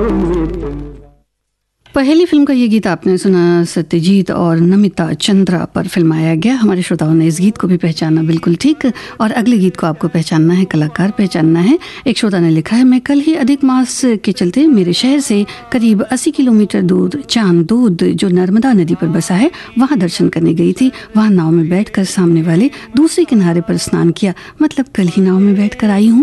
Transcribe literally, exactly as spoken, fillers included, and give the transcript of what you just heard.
पहली फिल्म का ये गीत आपने सुना, सत्यजीत और नमिता चंद्रा पर फिल्माया गया। हमारे श्रोताओं ने इस गीत को भी पहचाना बिल्कुल ठीक। और अगले गीत को आपको पहचानना है, कलाकार पहचानना है। एक श्रोता ने लिखा है, मैं कल ही अधिक मास के चलते मेरे शहर से करीब अस्सी किलोमीटर दूर चांद दूध जो नर्मदा नदी पर बसा है वहाँ दर्शन करने गई थी। वहाँ नाव में बैठकर सामने वाले दूसरे किनारे पर स्नान किया। मतलब कल ही नाव में बैठ कर आई हूँ।